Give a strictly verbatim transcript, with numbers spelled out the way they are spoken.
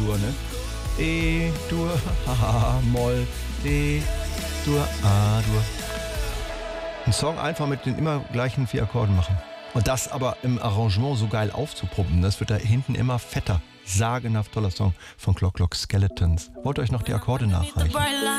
A-Dur, ne? E-Dur, haha, Moll, D-Dur, A-Dur. Ein Song einfach mit den immer gleichen vier Akkorden machen. Und das aber im Arrangement so geil aufzupumpen, das wird da hinten immer fetter. Sagenhaft toller Song von Clock Clock Skeletons. Wollt ihr euch noch die Akkorde nachreichen?